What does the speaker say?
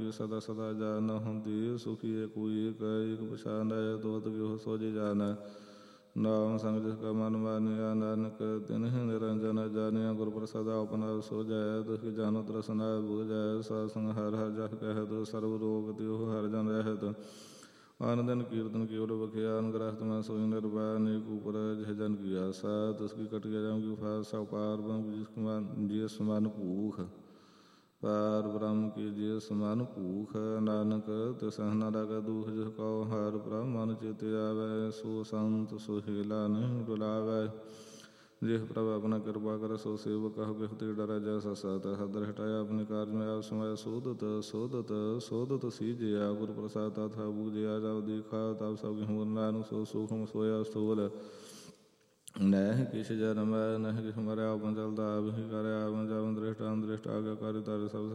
ਕੀ ਸਦਾ ਸਦਾ ਜਾਨ ਹੁੰਦੀ। ਸੁਖੀ ਕੋਈ ਇੱਕ ਪਛਾਨੈ ਤੋਤ ਕਿਉ ਸੋਝੀ ਜਾਨੈ। ਨਾਮ ਸੰਗ ਜਿਸ ਕਾ ਮਨ ਮਾਨਿਆ ਨਾਨਕ ਤਿਨਹਿ ਨਿਰੰਜਨ ਜਾਨਿਆ। ਗੁਰ ਪ੍ਰਸਾਦਿ ਆਪਨਾ ਸੋਝੈ ਤਿਸ ਕੀ ਜਾਨਤ ਰਸਨਾ ਬੂਝੈ। ਸਾਧ ਸੰਗ ਹਰਿ ਹਰਿ ਜਸ ਕਹਿਤ ਸਰਬ ਰੋਗ ਤਿਹੁ ਹਰਿ ਜਨ ਰਹਿਤ। ਆਨ ਦਿਨ ਕੀਰਤਨ ਕੇਵਲ ਬਖਿਆਨ ਗ੍ਰਸਤ ਮੈਂ ਸੋਈ ਨਿਰਭੈ। ਅਨੇਕ ਉਪਰ ਜਿਹ ਜਨ ਕੀ ਆਸਾ ਤਿਸ ਕੀ ਕਟਿਆ ਜਮ ਕੀ ਫਾਸਾ। ਪਾਰ ਬ੍ਰਹਮ ਜਿਸ ਮਨ ਭੂਖ ਪਾਰ ਬ੍ਰਹਮ ਕੀ ਜਿਸ ਮਨ ਭੂਖ। ਨਾਨਕ ਤਿਸ ਨ ਲਾਗੈ ਦੁਖ ਜਿਸ ਕਉ ਹਰਿ ਪ੍ਰਭ ਮਨ ਚੇਤੇ ਆਵੈ। ਸੋ ਸੰਤ ਸੁਹੇਲਾ ਨਹੀਂ ਡੁਲਾਵੈ। ਜਿਹ ਪ੍ਰਭ ਆਪਣਾ ਕਿਰਪਾ ਕਰੈ ਸੋ ਸੇਵਕ ਕਹੁ ਕਿਹੁ ਤੇ ਡਰੈ। ਜੈਸਾ ਸਤਿ ਹਦਰਿ ਹਟਾਇਆ ਆਪਣੀ ਕਾਰਜ ਮੈਂ ਆਪ ਸਮਾਇਆ। ਸੋਧਤ ਸੋਧਤ ਸੋਧਤ ਸੀਜਿਆ ਗੁਰ ਪ੍ਰਸਾਦਿ ਤਤ ਬੂਝਿਆ। ਜਬ ਦੇਖਾ ਤਬ ਸਭ ਗਹਿ ਨਾਨਕ ਸੋ ਸੂਖਮ ਸੋਇਆ ਸਥੂਲ। ਨਹਿ ਕਿਛ ਜਨਮੈ ਨਹਿ ਕਿਛ ਮਰੈ ਆਪਨ ਚਲਦਾ ਆਪ ਹੀ ਕਰਿਆ। ਆਪਨ ਜਬ ਦ੍ਰਿਸ਼ਟ ਅੰਦ੍ਰਿਸ਼ਟ ਆਗਿਆਕਾਰੀ ਧਰਿ ਸਭ